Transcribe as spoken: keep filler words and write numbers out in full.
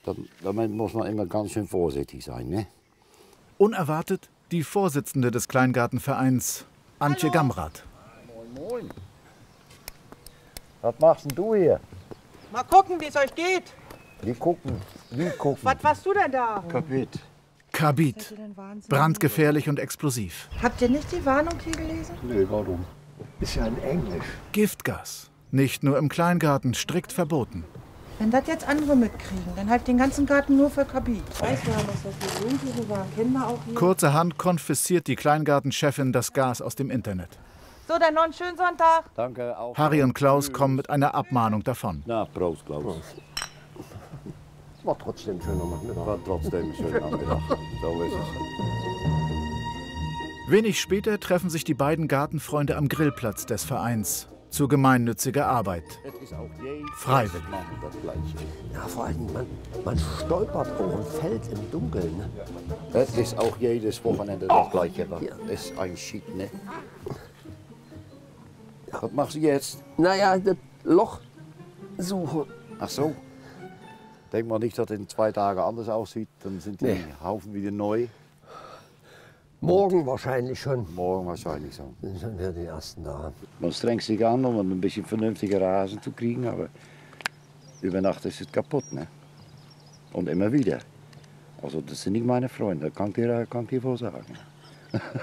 Damit muss man immer ganz schön vorsichtig sein, ne? Unerwartet die Vorsitzende des Kleingartenvereins, Antje Hallo. Gamrath. Moin, moin. Was machst denn du hier? Mal gucken, wie es euch geht. Wie gucken, wie gucken. Was warst du denn da? Kapit. Karbid, brandgefährlich und explosiv. Habt ihr nicht die Warnung hier gelesen? Nö, warum? Ist ja in Englisch. Giftgas, nicht nur im Kleingarten, strikt verboten. Wenn das jetzt andere mitkriegen, dann halt den ganzen Garten nur für Karbid. Weißt du, was das für Jugendliche waren? Kennen wir auch hier. Kurzerhand konfisziert die Kleingartenchefin das Gas aus dem Internet. So, dann noch einen schönen Sonntag. Danke auch. Harry und Klaus kommen mit einer Abmahnung davon. Na, Prost, Klaus. Es war trotzdem ein schöner Nachmittag. War trotzdem ein schöner Nachmittag. So ist es. Wenig später treffen sich die beiden Gartenfreunde am Grillplatz des Vereins zu gemeinnütziger Arbeit. Freiwillig. Das Gleiche. Ja, vor allem, man, man stolpert auch und fällt im Dunkeln. Ne? Es ist auch jedes Wochenende das Gleiche. Das ist ein Shit, ne? Was machst du jetzt? Naja, das Loch suchen. Ach so. Denk mal nicht, dass es in zwei Tagen anders aussieht. Dann sind die Nee. Haufen wieder neu. Morgen wahrscheinlich schon. Morgen wahrscheinlich so. Das sind wir die ersten da. Man strengt sich an, um ein bisschen vernünftiger Rasen zu kriegen, aber über Nacht ist es kaputt, ne? Und immer wieder. Also das sind nicht meine Freunde, kann ich dir, kann ich dir wohl sagen.